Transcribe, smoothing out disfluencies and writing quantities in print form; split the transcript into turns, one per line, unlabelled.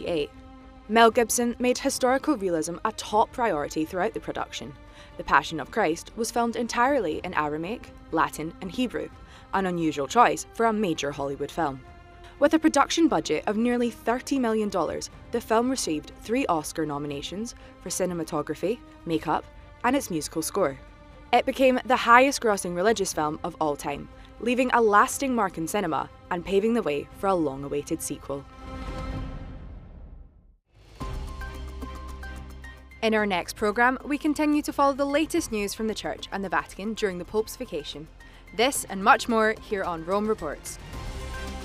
1938. Mel Gibson made historical realism a top priority throughout the production. The Passion of Christ was filmed entirely in Aramaic, Latin and Hebrew, an unusual choice for a major Hollywood film. With a production budget of nearly $30 million, the film received 3 Oscar nominations for cinematography, makeup, and its musical score. It became the highest-grossing religious film of all time, leaving a lasting mark in cinema and paving the way for a long-awaited sequel. In our next programme, we continue to follow the latest news from the Church and the Vatican during the Pope's vacation. This and much more here on Rome Reports.